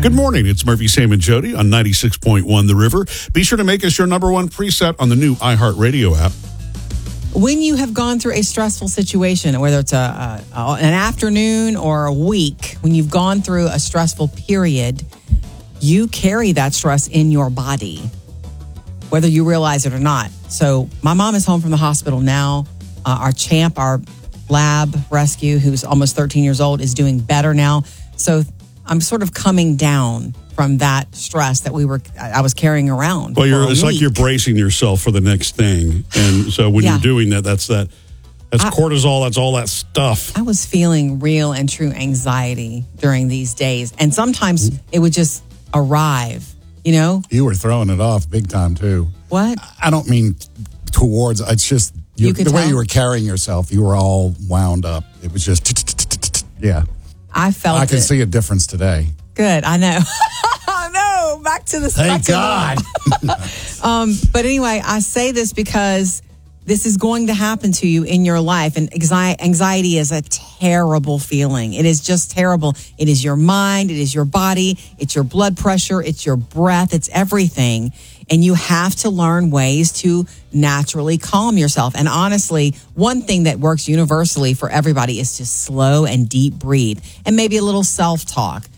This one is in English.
Good morning. It's Murphy, Sam, and Jody on 96.1 The River. Be sure to make us your number one preset on the new iHeartRadio app. When you have gone through a stressful situation, whether it's an afternoon or a week, when you've gone through a stressful period, you carry that stress in your body, whether you realize it or not. So my mom is home from the hospital now. Our Champ, our lab rescue, who's almost 13 years old, is doing better now. So I'm sort of coming down from that stress that I was carrying around. Well, it's like you're bracing yourself for the next thing. And so when you're doing that, that's cortisol, that's all that stuff. I was feeling real and true anxiety during these days. And sometimes it would just arrive, you know? You were throwing it off big time, too. What? I don't mean towards, it's just the way you were carrying yourself, you were all wound up. It was just, yeah. I can see a difference today. Good, I know. No, back to the Thank God. But anyway, I say this because this is going to happen to you in your life. And anxiety is a terrible feeling. It is just terrible. It is your mind. It is your body. It's your blood pressure. It's your breath. It's everything. And you have to learn ways to naturally calm yourself. And honestly, one thing that works universally for everybody is to slow and deep breathe and maybe a little self-talk.